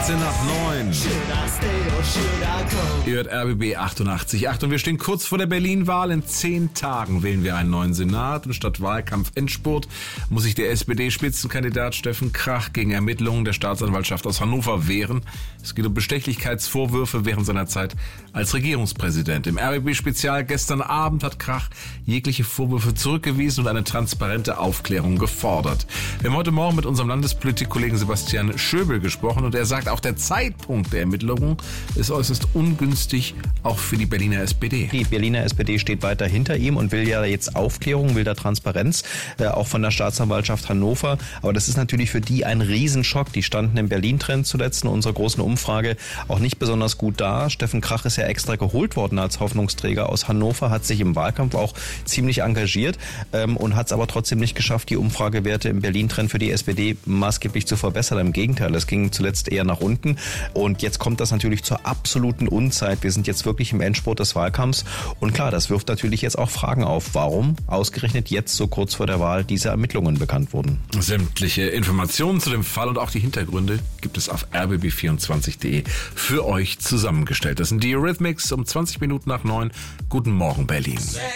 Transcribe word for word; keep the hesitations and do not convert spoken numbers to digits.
achtzehn nach neun. Ihr hört R B B achtundachtzig Komma acht und wir stehen kurz vor der Berlin-Wahl. In zehn Tagen wählen wir einen neuen Senat und statt Wahlkampf-Endspurt muss sich der S P D-Spitzenkandidat Steffen Krach gegen Ermittlungen der Staatsanwaltschaft aus Hannover wehren. Es geht um Bestechlichkeitsvorwürfe während seiner Zeit als Regierungspräsident. Im R B B-Spezial gestern Abend hat Krach jegliche Vorwürfe zurückgewiesen und eine transparente Aufklärung gefordert. Wir haben heute Morgen mit unserem Landespolitikkollegen Sebastian Schöbel gesprochen und er sagt, auch der Zeitpunkt der Ermittlungen ist äußerst ungünstig, auch für die Berliner S P D. Die Berliner S P D steht weiter hinter ihm und will ja jetzt Aufklärung, will da Transparenz, äh, auch von der Staatsanwaltschaft Hannover. Aber das ist natürlich für die ein Riesenschock. Die standen im Berlin-Trend zuletzt in unserer großen Umfrage auch nicht besonders gut da. Steffen Krach ist ja extra geholt worden als Hoffnungsträger aus Hannover, hat sich im Wahlkampf auch ziemlich engagiert ähm, und hat es aber trotzdem nicht geschafft, die Umfragewerte im Berlin-Trend für die S P D maßgeblich zu verbessern. Im Gegenteil, es ging zuletzt eher nach unten. Und jetzt kommt das natürlich zur absoluten Unzeit. Wir sind jetzt wirklich im Endspurt des Wahlkampfs. Und klar, das wirft natürlich jetzt auch Fragen auf, warum ausgerechnet jetzt so kurz vor der Wahl diese Ermittlungen bekannt wurden. Sämtliche Informationen zu dem Fall und auch die Hintergründe gibt es auf r b b vierundzwanzig punkt d e für euch zusammengestellt. Das sind die Eurythmics um zwanzig Minuten nach neun. Guten Morgen, Berlin.